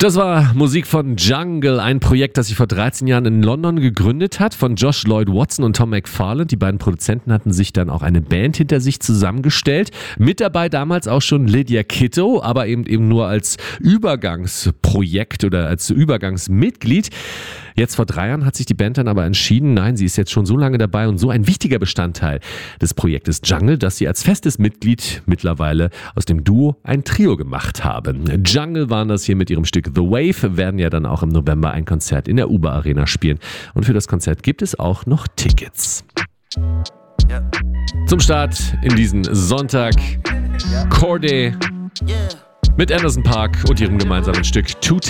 Das war Musik von Jungle, ein Projekt, das sich vor 13 Jahren in London gegründet hat, von Josh Lloyd Watson und Tom McFarlane. Die beiden Produzenten hatten sich dann auch eine Band hinter sich zusammengestellt. Mit dabei damals auch schon Lydia Kitto, aber eben nur als Übergangsprojekt oder als Übergangsmitglied. Jetzt vor 3 Jahren hat sich die Band dann aber entschieden, nein, sie ist jetzt schon so lange dabei und so ein wichtiger Bestandteil des Projektes Jungle, dass sie als festes Mitglied mittlerweile aus dem Duo ein Trio gemacht haben. Jungle waren das hier mit ihrem Stück The Wave, werden ja dann auch im November ein Konzert in der Uber Arena spielen. Und für das Konzert gibt es auch noch Tickets. Zum Start in diesen Sonntag Corday mit Anderson .Paak und ihrem gemeinsamen Stück 210.